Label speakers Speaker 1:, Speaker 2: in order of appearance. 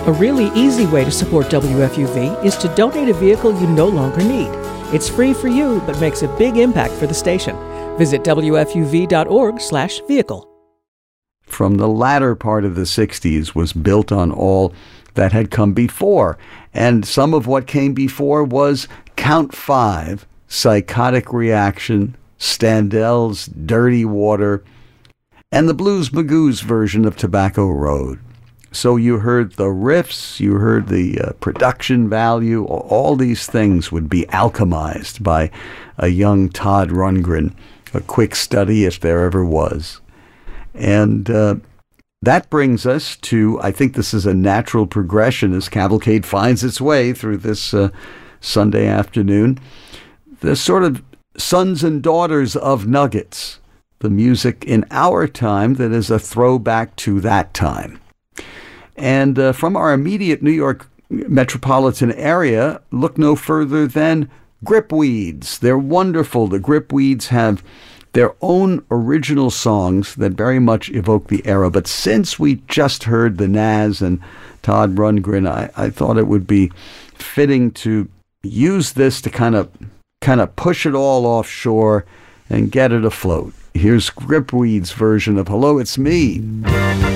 Speaker 1: A really easy way to support WFUV is to donate a vehicle you no longer need. It's free for you, but makes a big impact for the station. Visit WFUV.org/vehicle.
Speaker 2: From the latter part of the 60s was built on all that had come before. And some of what came before was Count 5, Psychotic Reaction, Standell's Dirty Water, and the Blues Magoos version of Tobacco Road. So you heard the riffs, you heard the production value, all these things would be alchemized by a young Todd Rundgren, a quick study if there ever was. And that brings us to, I think this is a natural progression as Cavalcade finds its way through this Sunday afternoon, the sort of sons and daughters of Nuggets, the music in our time that is a throwback to that time. And from our immediate New York metropolitan area, look no further than Gripweeds. They're wonderful. The Gripweeds have their own original songs that very much evoke the era. But since we just heard the Nazz and Todd Rundgren, I thought it would be fitting to use this to kind of push it all offshore and get it afloat. Here's Gripweeds' version of Hello, It's Me.